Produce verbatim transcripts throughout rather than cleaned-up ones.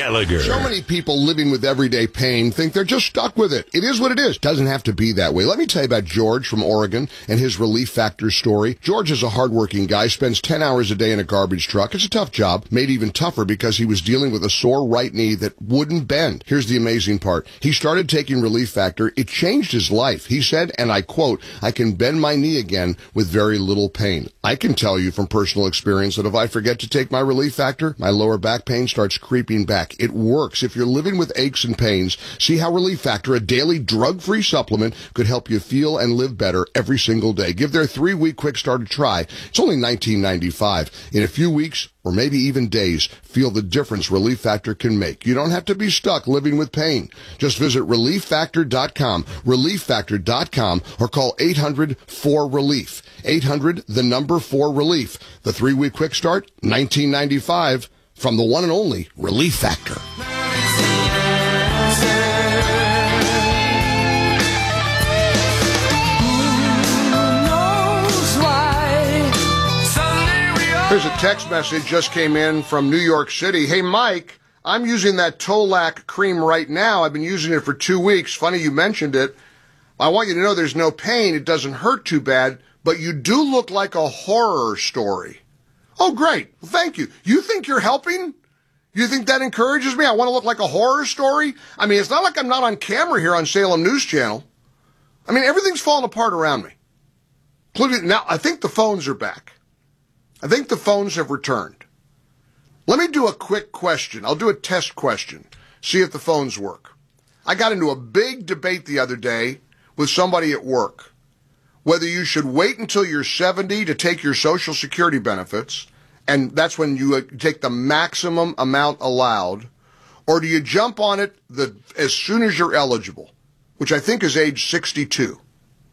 Gallagher. So many people living with everyday pain think they're just stuck with it. It is what it is. Doesn't have to be that way. Let me tell you about George from Oregon and his Relief Factor story. George is a hardworking guy, spends ten hours a day in a garbage truck. It's a tough job, made even tougher because he was dealing with a sore right knee that wouldn't bend. Here's the amazing part. He started taking Relief Factor. It changed his life. He said, and I quote, "I can bend my knee again with very little pain." I can tell you from personal experience that if I forget to take my Relief Factor, my lower back pain starts creeping back. It works. If you're living with aches and pains, see how Relief Factor, a daily drug-free supplement, could help you feel and live better every single day. Give their three-week quick start a try. It's only nineteen ninety-five. In a few weeks, or maybe even days, feel the difference Relief Factor can make. You don't have to be stuck living with pain. Just visit relief factor dot com, relief factor dot com, or call eight hundred four relief. eight hundred, the number four relief. The three-week quick start, nineteen ninety-five, from the one and only Relief Factor. Here's a text message just came in from New York City. Hey, Mike, I'm using that Tolac cream right now. I've been using it for two weeks. Funny you mentioned it. I want you to know there's no pain. It doesn't hurt too bad, but you do look like a horror story. Oh, great. Well, thank you. You think you're helping? You think that encourages me? I want to look like a horror story? I mean, it's not like I'm not on camera here on Salem News Channel. I mean, everything's falling apart around me. Including, now, I think the phones are back. I think the phones have returned. Let me do a quick question. I'll do a test question. See if the phones work. I got into a big debate the other day with somebody at work. Whether you should wait until you're seventy to take your Social Security benefits, and that's when you take the maximum amount allowed, or do you jump on it the, as soon as you're eligible, which I think is age sixty-two.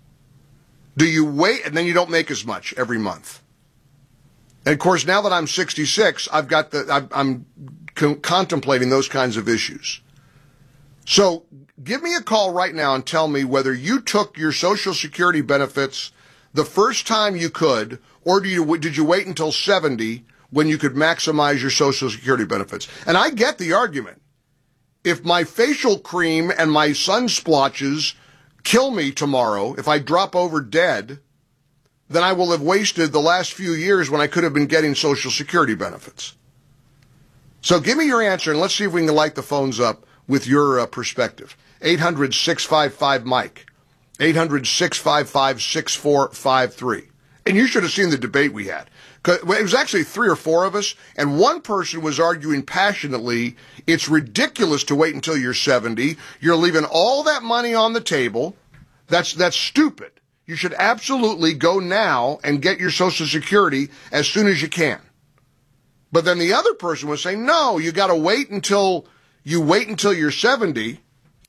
Do you wait and then you don't make as much every month? And of course, now that I'm sixty-six, I've got the, I'm, I'm con- contemplating those kinds of issues. So give me a call right now and tell me whether you took your Social Security benefits the first time you could, or do you, did you wait until seventy when you could maximize your Social Security benefits? And I get the argument. If my facial cream and my sun splotches kill me tomorrow, if I drop over dead, then I will have wasted the last few years when I could have been getting Social Security benefits. So give me your answer, and let's see if we can light the phones up with your uh, perspective. eight hundred, six five five, Mike. eight hundred, six five five, six four five three. And you should have seen the debate we had. It was actually three or four of us, and one person was arguing passionately, it's ridiculous to wait until you're seventy. You're leaving all that money on the table. That's, that's stupid. You should absolutely go now and get your Social Security as soon as you can. But then the other person was saying, no, you got to wait until you wait until you're seventy.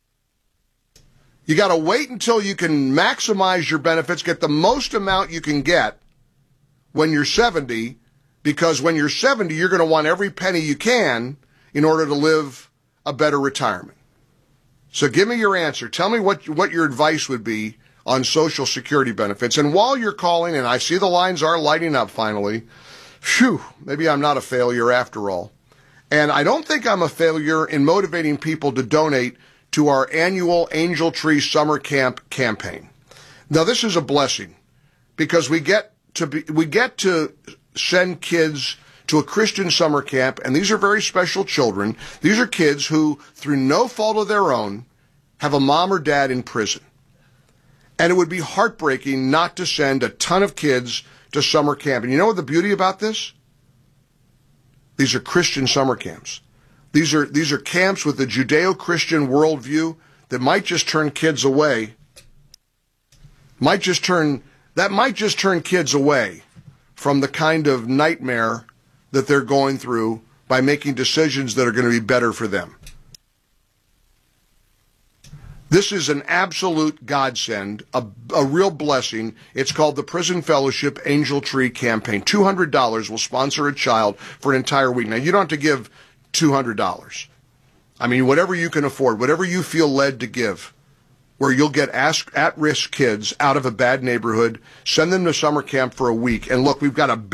You got to wait until you can maximize your benefits, get the most amount you can get when you're seventy, because when you're seventy, you're going to want every penny you can in order to live a better retirement. So give me your answer. Tell me what what your advice would be on Social Security benefits. And while you're calling, and I see the lines are lighting up finally, phew, maybe I'm not a failure after all. And I don't think I'm a failure in motivating people to donate to our annual Angel Tree Summer Camp campaign. Now, this is a blessing because we get to be, we get to send kids to a Christian summer camp, and these are very special children. These are kids who, through no fault of their own, have a mom or dad in prison. And it would be heartbreaking not to send a ton of kids to summer camp. And you know what the beauty about this? These are Christian summer camps. These are these are camps with a Judeo-Christian worldview that might just turn kids away. Might just turn that might just turn kids away from the kind of nightmare that they're going through by making decisions that are going to be better for them. This is an absolute godsend, a, a real blessing. It's called the Prison Fellowship Angel Tree Campaign. two hundred dollars will sponsor a child for an entire week. Now, you don't have to give two hundred dollars. I mean, whatever you can afford, whatever you feel led to give, where you'll get ask, at-risk kids out of a bad neighborhood, send them to summer camp for a week. And look, we've got a